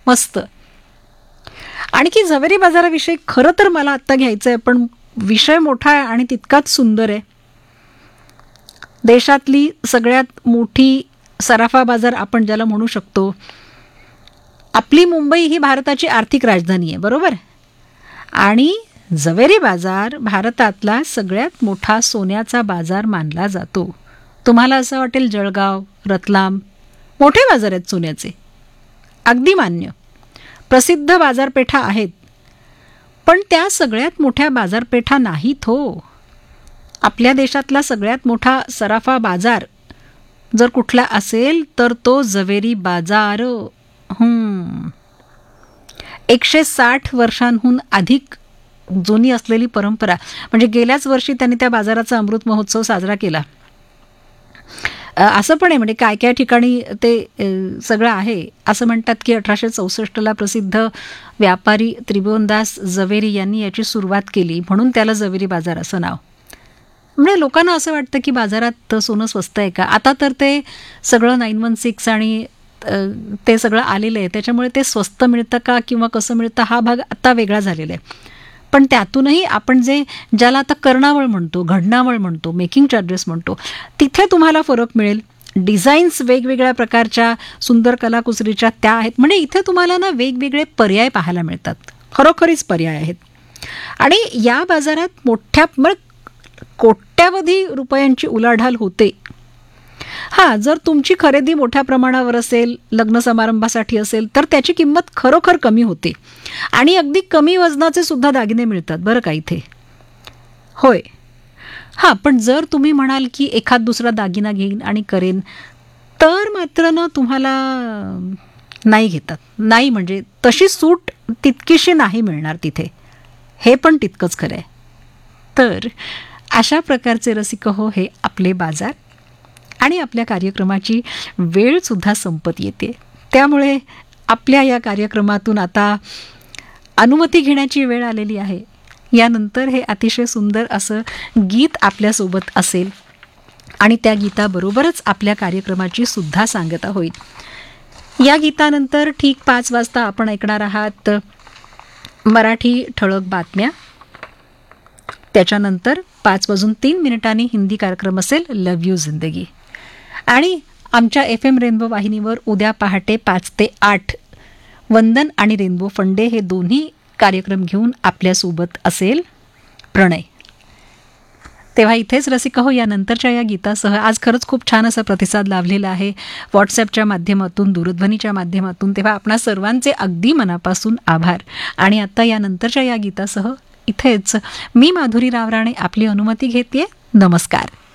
मस्त. आणखी झवेरी बाजाराविषयी खरं तर मला आत्ता घ्यायचं आहे, पण विषय मोठा आहे आणि तितकाच सुंदर आहे. देशातली सगळ्यात मोठी सराफा बाजार आपण ज्याला म्हणू शकतो. आपली मुंबई ही भारताची आर्थिक राजधानी आहे, बरोबर. आणि झवेरी बाजार भारतातला सगळ्यात मोठा सोन्याचा बाजार मानला जातो. तुम्हाला असं वाटेल जळगाव, रतलाम मोठे बाजार आहेत सोन्याचे, अगदी मान्य, प्रसिद्ध बाजारपेठा आहेत. पण त्या सगळ्यात मोठ्या बाजारपेठा नाहीत हो. आपल्या देशातला सगळ्यात मोठा सराफा बाजार जर कुठला असेल तर तो झवेरी बाजार. 160 वर्षांहून अधिक जुनी असलेली परंपरा. म्हणजे गेल्याच वर्षी त्यांनी त्या बाजाराचा अमृत महोत्सव साजरा केला. असं पण आहे, म्हणजे काय काय ठिकाणी ते सगळं आहे. असं म्हणतात की 1864 प्रसिद्ध व्यापारी त्रिभुवनदास झवेरी यांनी याची सुरुवात केली, म्हणून त्याला झवेरी बाजार असं नाव. म्हणजे लोकांना असं वाटतं की बाजारात सोनं स्वस्त आहे का. आता तर ते सगळं 916 आणि ते सगळं आलेलं आहे, त्याच्यामुळे ते स्वस्त मिळतं का किंवा कसं मिळतं हा भाग आता वेगळा झालेला आहे. पण त्यातूनही आपण ज्याला आता कर्णावळ म्हणतो, घडणावळ म्हणतो, मेकिंग चार्जेस म्हणतो, तिथे तुम्हाला फरक मिळेल. डिझाईन्स वेगवेगळ्या प्रकारच्या सुंदर कलाकुसरीच्या त्या आहेत. म्हणजे इथे तुम्हाला ना वेगवेगळे पर्याय पाहायला मिळतात, खरोखरीच पर्याय आहेत. आणि या बाजारात कोट्यावधी रुपयांची उलाढाल होते. हां, जर तुमची खरेदी मोठ्या प्रमाणावर असेल, लग्न समारंभासाठी असेल, तर त्याची किंमत खरोखर कमी होते. आणि अगदी कमी वजनाचे सुद्धा दागिने मिळतात बरं का इथे. होय. हां, पण जर तुम्ही म्हणाल की एखाद दुसरा दागिना घेईन आणि करेन, तर मात्र ना तुम्हाला नाही घेतात. नाही म्हणजे तशी सूट तितकीशी नाही मिळणार तिथे, हे पण तितकंच खरं आहे. तर अशा प्रकारचे रसिक हो हे आपले बाजार. आणि आपल्या कार्यक्रमाची वेळसुद्धा संपत येते, त्यामुळे आपल्या या कार्यक्रमातून आता अनुमती घेण्याची वेळ आलेली आहे. यानंतर हे अतिशय सुंदर असं गीत आपल्यासोबत असेल आणि त्या गीताबरोबरच आपल्या कार्यक्रमाची सुद्धा सांगता होईल. या गीतानंतर ठीक 5 वाजता आपण ऐकणार आहात मराठी ठळक बातम्या. त्याच्यानंतर 5:03 हिंदी कार्यक्रम असेल लव यू जिंदगी. आणि आमच्या FM रेनबो वाहिनीवर उद्या पहाटे 5 ते 8 वंदन आणि रेनबो फंडे हे दोन्ही कार्यक्रम घेऊन आपल्यासोबत असेल प्रणय. तेव्हा इथेच रसिका हो, यानंतरच्या या गीतासह आज खरंच खूप छान असा प्रतिसाद लाभलेला आहे व्हॉट्सॲपच्या माध्यमातून, दूरध्वनीच्या माध्यमातून. तेव्हा आपणा सर्वांचे अगदी मनापासून आभार. आणि आता यानंतरच्या या गीतासह इथेच मी माधुरी रावराणे आपली अनुमती घेते. नमस्कार.